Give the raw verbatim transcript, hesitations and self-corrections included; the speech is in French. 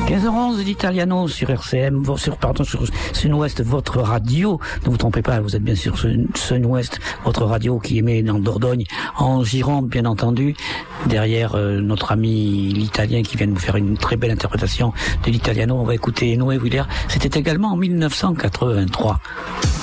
quinze heures onze d'Italiano sur R C M, sur, pardon, sur Sun-Ouest, votre radio. Ne vous trompez pas, vous êtes bien sur Sun-Ouest, votre radio qui émet dans Dordogne, en Gironde, bien entendu. Derrière euh, notre ami l'italien qui vient de nous faire une très belle interprétation de l'Italiano. On va écouter Noé Wheeler. C'était également en mille neuf cent quatre-vingt-trois.